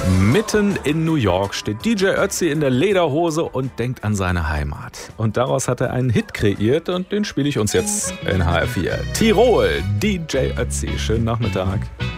Mitten in New York steht DJ Ötzi in der Lederhose und denkt an seine Heimat. Und daraus hat er einen Hit kreiert und den spiele ich uns jetzt in HR4. Tirol, DJ Ötzi. Schönen Nachmittag.